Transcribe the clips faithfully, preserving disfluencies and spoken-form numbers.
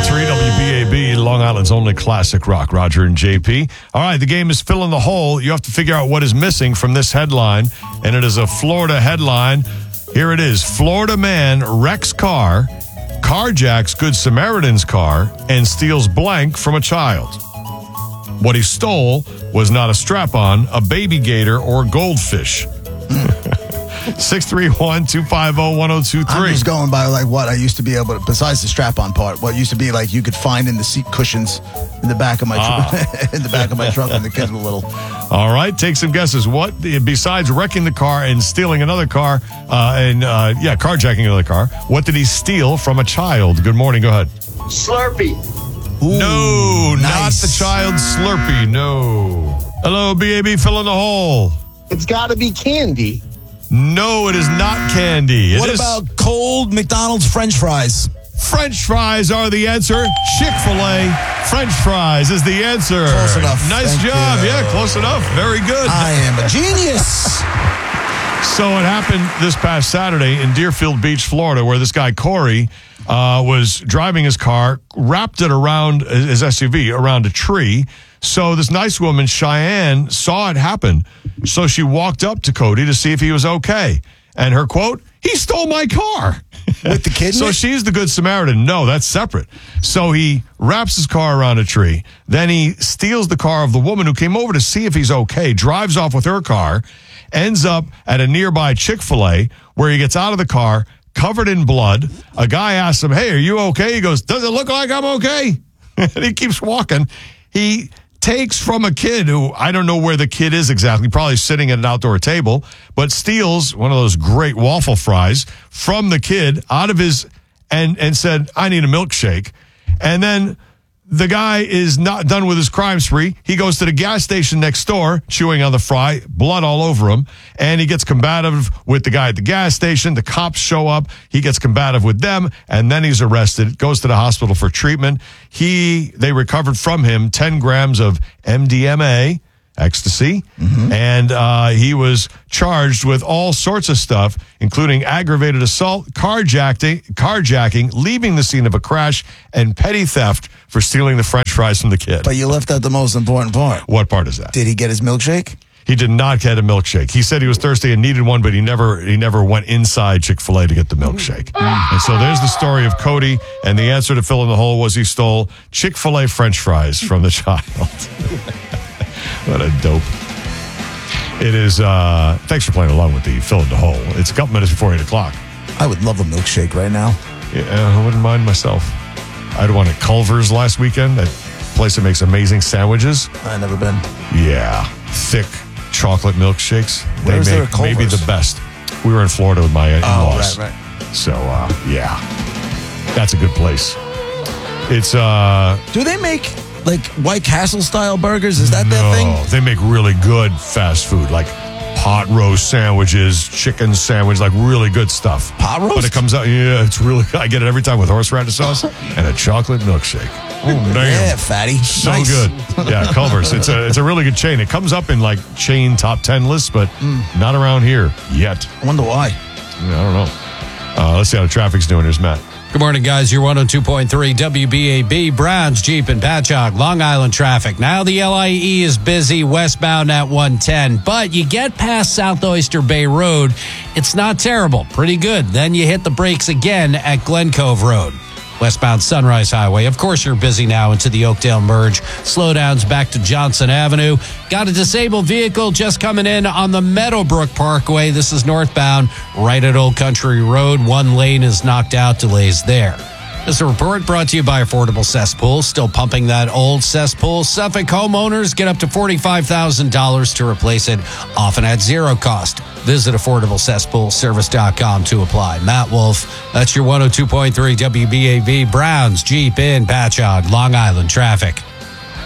point three W B A B, Long Island's only classic rock. Roger and J P. All right, the game is Fill in the Hole. You have to figure out what is missing from this headline, and it is a Florida headline. Here it is. Florida man wrecks car, carjacks Good Samaritan's car, and steals blank from a child. What he stole was not a strap-on, a baby gator, or goldfish. six three one, two five zero, one zero two three. I'm just going by like what I used to be able to, besides the strap-on part, what used to be like you could find in the seat cushions in the back of my ah. truck, in the back of my truck when the kids were little. All right, take some guesses. What, besides wrecking the car and stealing another car, uh, and uh, yeah, carjacking another car, what did he steal from a child? Good morning, go ahead. Slurpee. Ooh, no, nice. Not the child Slurpee, no. Hello, B A B, fill in the hole. It's got to be candy. No, it is not candy. It what is about cold McDonald's French fries? French fries are the answer. Chick-fil-A French fries is the answer. Close enough. Nice Thank job. you. Yeah, close enough. Very good. I am a genius. So it happened this past Saturday in Deerfield Beach, Florida, where this guy, Corey, uh, was driving his car, wrapped it around his S U V, around a tree. So this nice woman, Cheyenne, saw it happen. So she walked up to Cody to see if he was okay. And her quote, he stole my car. With the kid in So it? she's the Good Samaritan. No, that's separate. So he wraps his car around a tree. Then he steals the car of the woman who came over to see if he's okay, drives off with her car, ends up at a nearby Chick-fil-A where he gets out of the car covered in blood. A guy asks him, hey, are you okay? He goes, does it look like I'm okay? And he keeps walking. He takes from a kid who, I don't know where the kid is exactly, probably sitting at an outdoor table, but steals one of those great waffle fries from the kid out of his, and, and said, I need a milkshake. And then the guy is not done with his crime spree. He goes to the gas station next door, chewing on the fry, blood all over him, and he gets combative with the guy at the gas station. The cops show up. He gets combative with them, and then he's arrested, goes to the hospital for treatment. He, they recovered from him ten grams of M D M A, ecstasy, mm-hmm. and uh, he was charged with all sorts of stuff, including aggravated assault, carjacking, carjacking, leaving the scene of a crash, and petty theft for stealing the French fries from the kid. But you left out the most important part. What part is that? Did he get his milkshake? He did not get a milkshake. He said he was thirsty and needed one, but he never he never went inside Chick-fil-A to get the milkshake. And so there's the story of Cody, and the answer to fill in the hole was he stole Chick-fil-A French fries from the child. What a dope. It is, uh, thanks for playing along with the fill in the hole. It's a couple minutes before eight o'clock. I would love a milkshake right now. Yeah, I wouldn't mind myself. I had one at Culver's last weekend, that place that makes amazing sandwiches. I've never been. Yeah, thick chocolate milkshakes. Where they is there make a Culver's? maybe the best. We were in Florida with my in-laws. Oh, right, right. So, uh, yeah, that's a good place. It's, uh... Do they make, like, White Castle-style burgers? Is that no, their thing? They make really good fast food, like pot roast sandwiches, chicken sandwich, like really good stuff. Pot roast? But it comes out, yeah, it's really, I get it every time with horseradish sauce and a chocolate milkshake. Oh, damn. Yeah, fatty. So Nice. good. Yeah, Culver's. It's a it's a really good chain. It comes up in like chain top ten lists, but mm. not around here yet. I wonder why. I don't know. Uh, let's see how the traffic's doing. Here's Matt. Good morning, guys. You're one oh two point three W B A B, Browns, Jeep, and Patchogue, Long Island traffic. Now the L I E is busy westbound at one ten, but you get past South Oyster Bay Road, it's not terrible. Pretty good. Then you hit the brakes again at Glen Cove Road. Westbound Sunrise Highway. Of course, you're busy now into the Oakdale merge. Slowdowns back to Johnson Avenue. Got a disabled vehicle just coming in on the Meadowbrook Parkway. This is northbound right at Old Country Road. One lane is knocked out. Delays there. This report brought to you by Affordable Cesspool. Still pumping that old cesspool. Suffolk homeowners get up to forty-five thousand dollars to replace it, often at zero cost. Visit affordable cesspool service dot com to apply. Matt Wolf, that's your one oh two point three W B A B, Browns, Jeep, in Patchogue, Long Island traffic.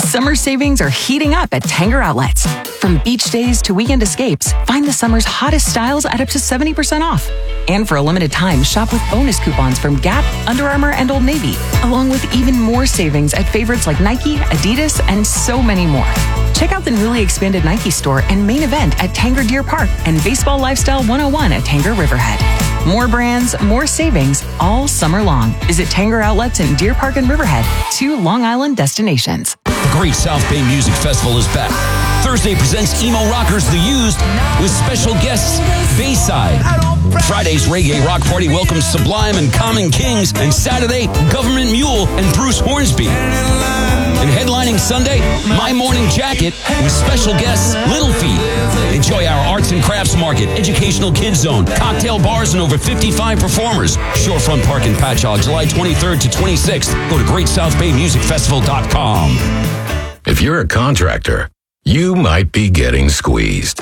Summer savings are heating up at Tanger Outlets. From beach days to weekend escapes, find the summer's hottest styles at up to seventy percent off. And for a limited time, shop with bonus coupons from Gap, Under Armour, and Old Navy, along with even more savings at favorites like Nike, Adidas, and so many more. Check out the newly expanded Nike store and main event at Tanger Deer Park and Baseball Lifestyle one oh one at Tanger Riverhead. More brands, more savings, all summer long. Visit Tanger Outlets in Deer Park and Riverhead, two Long Island destinations. The Great South Bay Music Festival is back. Thursday presents Emo Rockers The Used with special guests Bayside. Friday's Reggae Rock Party welcomes Sublime and Common Kings. And Saturday, Government Mule and Bruce Hornsby. And headlining Sunday, My Morning Jacket with special guests Little Feat. Enjoy our arts and crafts market, educational kids zone, cocktail bars, and over fifty-five performers. Shorefront Park in Patchogue, July twenty-third to twenty-sixth. Go to great south bay music festival dot com. If you're a contractor, you might be getting squeezed.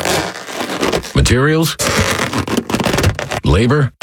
Materials? Labor?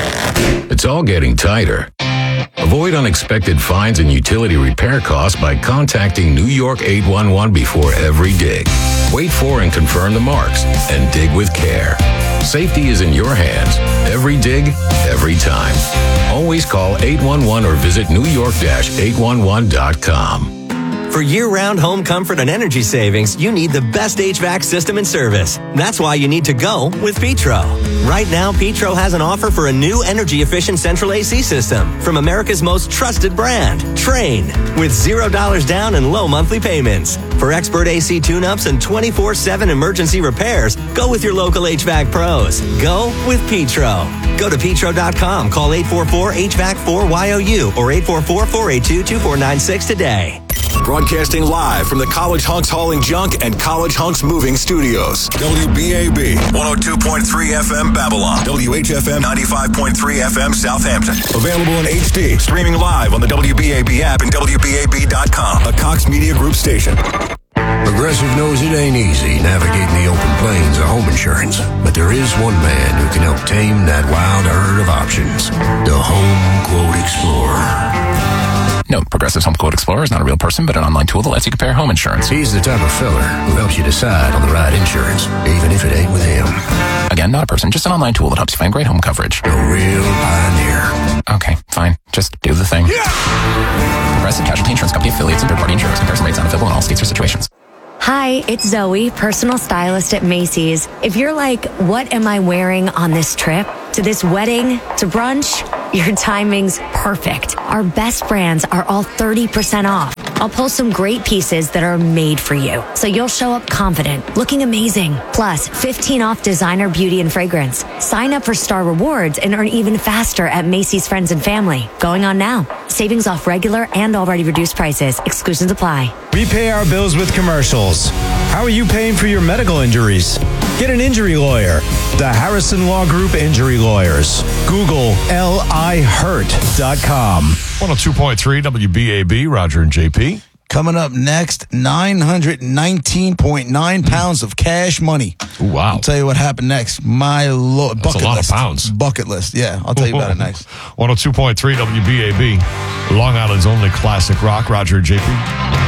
It's all getting tighter. Avoid unexpected fines and utility repair costs by contacting New York eight one one before every dig. Wait for and confirm the marks and dig with care. Safety is in your hands. Every dig, every time. Always call eight one one or visit new york dash eight one one dot com. For year-round home comfort and energy savings, you need the best H V A C system and service. That's why you need to go with Petro. Right now, Petro has an offer for a new energy-efficient central A C system from America's most trusted brand, Trane, with zero dollars down and low monthly payments. For expert A C tune-ups and twenty-four seven emergency repairs, go with your local H V A C pros. Go with Petro. Go to petro dot com, call eight four four H V A C four Y O U or eight four four, four eight two, two four nine six today. Broadcasting live from the College Hunks Hauling Junk and College Hunks Moving Studios. W B A B one oh two point three F M Babylon. W H F M ninety-five point three F M Southampton. Available in H D. Streaming live on the W B A B app and W B A B dot com. A Cox Media Group station. Progressive knows it ain't easy navigating the open plains of home insurance, but there is one man who can help tame that wild herd of options. The Home Quote Explorer. No, Progressive's Home Quote Explorer is not a real person, but an online tool that lets you compare home insurance. He's the type of fella who helps you decide on the right insurance, even if it ain't with him. Again, not a person, just an online tool that helps you find great home coverage. A real pioneer. Okay, fine. Just do the thing. Yeah! Progressive Casualty Insurance Company affiliates and third-party insurers. Comparison rates not available in all states or situations. Hi, it's Zoe, personal stylist at Macy's. If you're like, what am I wearing on this trip? To this wedding? To brunch? Your timing's perfect. Our best brands are all thirty percent off. I'll pull some great pieces that are made for you, so you'll show up confident, looking amazing. Plus, fifteen off designer beauty and fragrance. Sign up for Star Rewards and earn even faster at Macy's Friends and Family. Going on now. Savings off regular and already reduced prices. Exclusions apply. We pay our bills with commercials. How are you paying for your medical injuries? Get an injury lawyer. The Harrison Law Group Injury Lawyers. Google L I hurt dot com. one oh two point three W B A B, Roger and J P. Coming up next, nine hundred nineteen point nine pounds of cash money. Ooh, wow. I'll tell you what happened next. My lord. That's bucket a lot list. of pounds. Bucket list, yeah. I'll tell you about it next. one oh two point three W B A B, Long Island's only classic rock, Roger and J P.